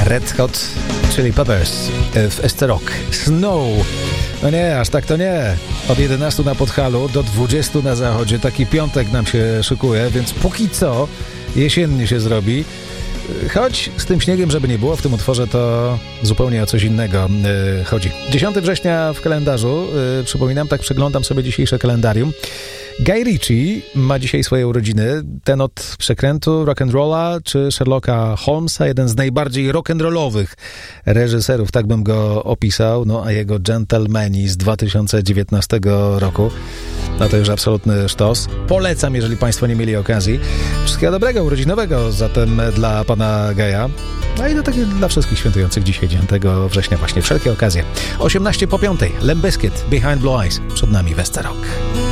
Red Hot Chili Peppers w SC Rock. Snow. No nie, aż tak to nie. Od 11 na Podhalu do 20 na zachodzie. Taki piątek nam się szykuje, więc póki co jesiennie się zrobi. Choć z tym śniegiem, żeby nie było, w tym utworze to zupełnie o coś innego chodzi. 10 września w kalendarzu, przypominam, tak przeglądam sobie dzisiejsze kalendarium. Guy Ritchie ma dzisiaj swoje urodziny. Ten od Przekrętu, Rock'n'Rolla czy Sherlocka Holmesa, jeden z najbardziej rock'n'rollowych reżyserów, tak bym go opisał. No a jego Gentlemani z 2019 roku, no to już absolutny sztos. Polecam, jeżeli Państwo nie mieli okazji. Wszystkiego dobrego, urodzinowego zatem dla pana Gaja. No i dla wszystkich świętujących dzisiaj 10 września właśnie. Wszelkie okazje. 18 po 5. Limp Bizkit, Behind Blue Eyes. Przed nami Wester Rock.